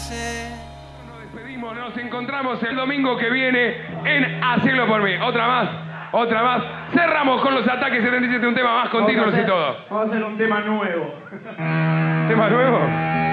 Nos despedimos, nos encontramos el domingo que viene en Hacelo por mí. Otra más. Cerramos con los Ataques 77, un tema más con títulos y todo. Vamos a hacer un tema nuevo. ¿Tema nuevo?